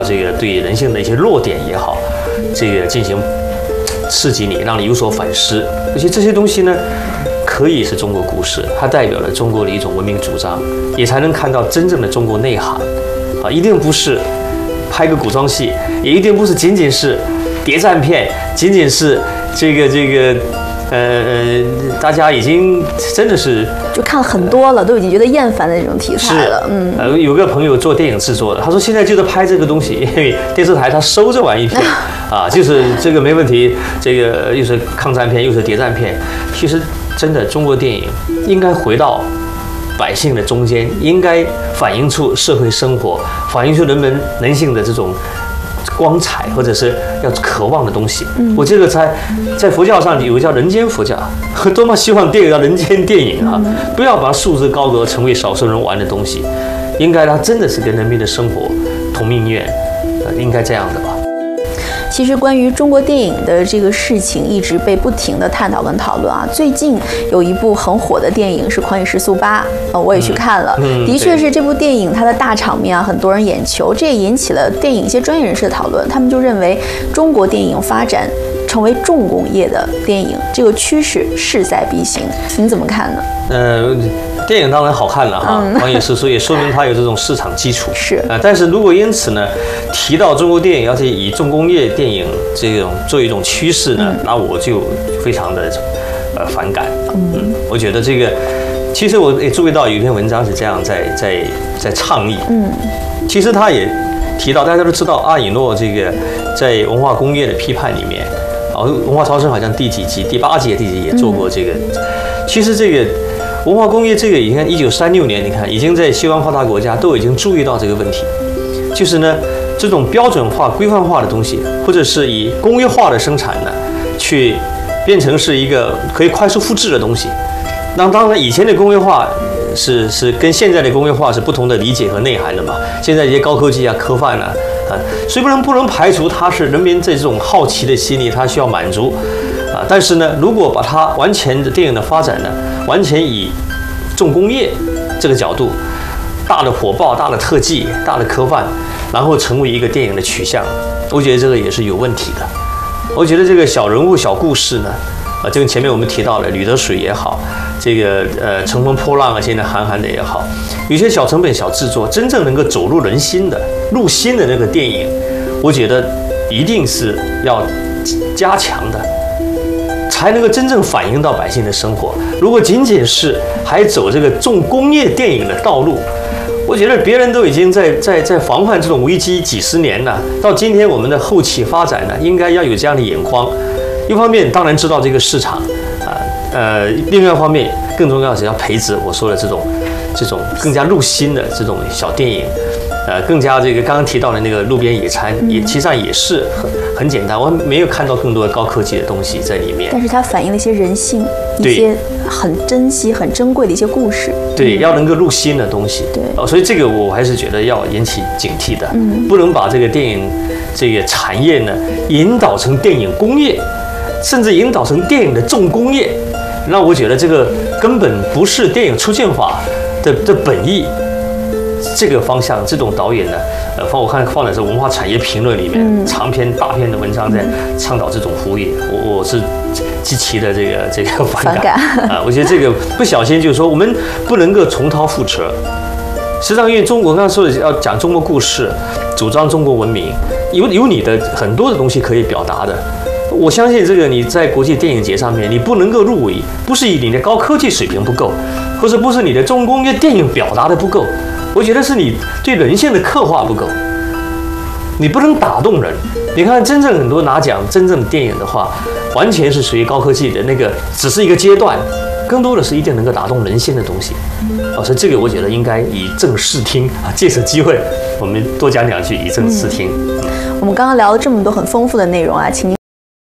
这个对人性的一些弱点也好，这个进行刺激你，让你有所反思。而且这些东西呢，可以是中国故事，它代表了中国的一种文明主张，也才能看到真正的中国内涵。啊，一定不是拍个古装戏，也一定不是仅仅是谍战片，仅仅是这个。大家已经真的是就看了很多了，都已经觉得厌烦的那种题材了。 有个朋友做电影制作的，他说现在就是拍这个东西，因为电视台他收这玩意片啊，就是这个没问题，这个又是抗战片又是谍战片。其实真的中国电影应该回到百姓的中间，应该反映出社会生活，反映出人性的这种光彩，或者是要渴望的东西。我觉得在佛教上有个叫人间佛教，多么希望电影叫人间电影啊！不要把它束之高阁，成为少数人玩的东西。应该它真的是跟人民的生活同命运，应该这样的吧。 其实关于中国电影的这个事情一直被不停的探讨跟讨论啊。最近有一部很火的电影是《狂野时速8》，我也去看了，的确是这部电影它的大场面啊，很多人眼球，这也引起了电影一些专业人士的讨论。他们就认为中国电影发展成为重工业的电影，这个趋势势在必行，您怎么看呢？ 电影当然好看了哈，狂野时速也说明它有这种市场基础。 是但是如果因此呢，提到中国电影要是以重工业电影这种作为一种趋势呢，那我就非常的反感。我觉得这个，其实我也注意到有一篇文章是这样在倡议。其实他也提到，大家都知道阿以诺这个在文化工业的批判里面，文化超生好像第几集，第8集、第几集也做过这个。其实这个文化工业这个，你看1936年，你看已经在西方发达国家都已经注意到这个问题，就是呢这种标准化、规范化的东西，或者是以工业化的生产呢，去变成是一个可以快速复制的东西。那当然，以前的工业化是跟现在的工业化是不同的理解和内涵的嘛。现在一些高科技啊、科幻啊，所以不能排除它是人民这种好奇的心理，它需要满足。但是呢，如果把它完全的电影的发展呢，完全以重工业这个角度，大的火爆、大的特技、大的科幻，然后成为一个电影的取向，我觉得这个也是有问题的。我觉得这个小人物、小故事呢，这个前面我们提到的《吕得水》也好，这个乘风破浪啊，现在韩寒的也好，有些小成本、小制作，真正能够走入人心的、入心的那个电影，我觉得一定是要加强的。才能够真正反映到百姓的生活。如果仅仅是还走这个重工业电影的道路，我觉得别人都已经在防范这种危机几十年了。到今天我们的后期发展呢，应该要有这样的眼光。一方面当然知道这个市场，另外一方面更重要的是要培植我说的这种更加入心的这种小电影。更加这个刚刚提到的那个路边野餐，其实上也是很简单，我没有看到更多的高科技的东西在里面。 但是它反映了一些人性，一些很珍惜、很珍贵的一些故事。 对，要能够入心的东西。 对， 所以这个我还是觉得要引起警惕的，不能把这个电影这个产业呢引导成电影工业，甚至引导成电影的重工业。那我觉得这个根本不是电影出现法的本意。这个方向，这种导演呢，我看放在这文化产业评论里面，长篇大篇的文章在倡导这种呼吁，我是极其的这个反感啊！我觉得这个不小心就是说，我们不能够重蹈覆辙。实际上，因为我刚刚说的要讲中国故事，主张中国文明，有你的很多的东西可以表达的。我相信这个你在国际电影节上面，你不能够入围，不是你的高科技水平不够，或者不是你的重工业电影表达的不够。我觉得是你对人性的刻画不够，你不能打动人。你看，真正很多拿奖真正的电影的话，完全是属于高科技的那个，只是一个阶段，更多的是一定能够打动人心的东西。所以这个我觉得应该以正视听啊，借此机会我们多讲两句，以正视听。 我们刚刚聊了这么多很丰富的内容啊，请您